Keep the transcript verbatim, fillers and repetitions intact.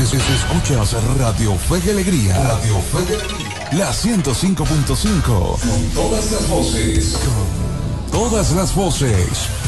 es- es- escuchas Radio Fe y Alegría. Radio Fe y Alegría. La ciento cinco punto cinco. Con todas las voces. Con todas las voces.